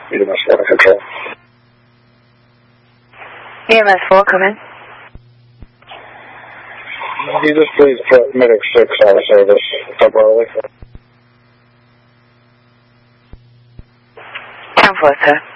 EMS 4 control. EMS 4, come in. You just please put Medic 6 out of service temporarily. 10-4, sir.